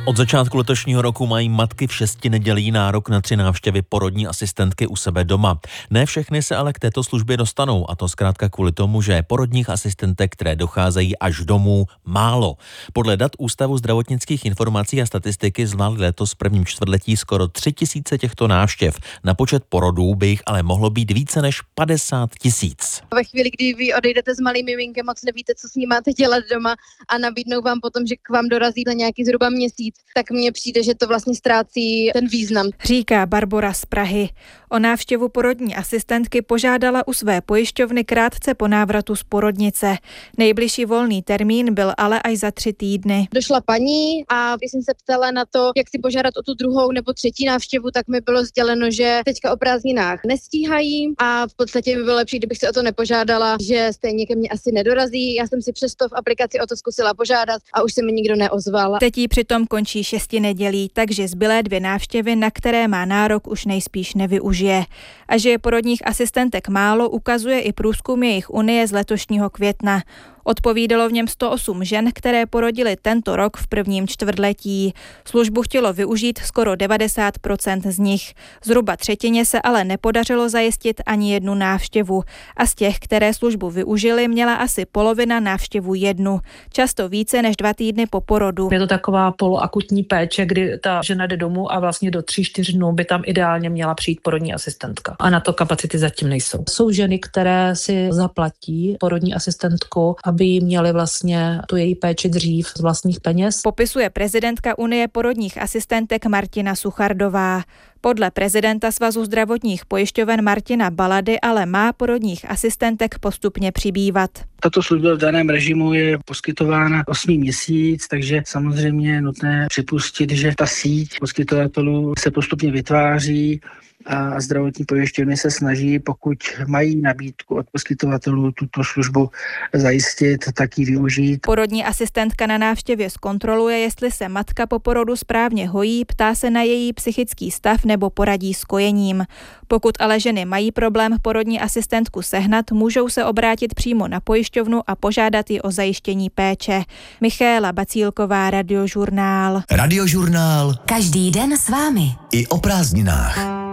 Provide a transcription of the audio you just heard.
Od začátku letošního roku mají matky v 6 nedělí nárok na 3 návštěvy porodní asistentky u sebe doma. Ne všechny se ale k této službě dostanou, a to zkrátka kvůli tomu, že porodních asistentek, které docházejí až domů, málo. Podle dat Ústavu zdravotnických informací a statistiky zvládli letos v prvním čtvrtletí skoro 3 000 těchto návštěv. Na počet porodů by jich ale mohlo být více než 50 000. Ve chvíli, kdy vy odejdete s malým miminkem, moc nevíte, co s ním máte dělat doma a nabídnou vám potom, že k vám dorazí na nějaký zhruba měsíc, tak mně přijde, že to vlastně ztrácí ten význam. Říká Barbora z Prahy. O návštěvu porodní asistentky požádala u své pojišťovny krátce po návratu z porodnice. Nejbližší volný termín byl ale až za 3 týdny. Došla paní a když jsem se ptala na to, jak si požádat o tu druhou nebo třetí návštěvu, tak mi bylo sděleno, že teďka o prázdninách nestíhají a v podstatě by bylo lepší, kdybych se o to nepožádala, že stejně ke mně asi nedorazí. Já jsem si přesto v aplikaci o to zkusila požádat a už se mi nikdo neozval. Teď jí přitom končí 6 nedělí, takže zbylé 2 návštěvy, na které má nárok, už nejspíš nevyužije. A že je porodních asistentek málo, ukazuje i průzkum jejich unie z letošního května. Odpovídalo v něm 108 žen, které porodily tento rok v prvním čtvrtletí. Službu chtělo využít skoro 90% z nich. Zhruba 1/3 se ale nepodařilo zajistit ani 1 návštěvu. A z těch, které službu využily, měla asi polovina návštěvu 1. Často více než 2 týdny po porodu. Je to taková poloakutní péče, kdy ta žena jde domů a vlastně do 3-4 dnů by tam ideálně měla přijít porodní asistentka. A na to kapacity zatím nejsou. Jsou ženy, které si zaplatí porodní asistentku, aby jí měli vlastně tu její péči dřív z vlastních peněz. Popisuje prezidentka Unie porodních asistentek Martina Suchardová. Podle prezidenta Svazu zdravotních pojišťoven Martina Balady ale má porodních asistentek postupně přibývat. Tato služba v daném režimu je poskytována 8. měsíc, takže samozřejmě je nutné připustit, že ta síť poskytovatelů se postupně vytváří a zdravotní pojišťovny se snaží, pokud mají nabídku od poskytovatelů tuto službu zajistit, tak ji využít. Porodní asistentka na návštěvě zkontroluje, jestli se matka po porodu správně hojí, ptá se na její psychický stav nebo poradí s kojením. Pokud ale ženy mají problém porodní asistentku sehnat, můžou se obrátit přímo na pojišťovnu a požádat ji o zajištění péče. Michaela Bacílková, Radiožurnál. Radiožurnál. Každý den s vámi. I o prázdninách.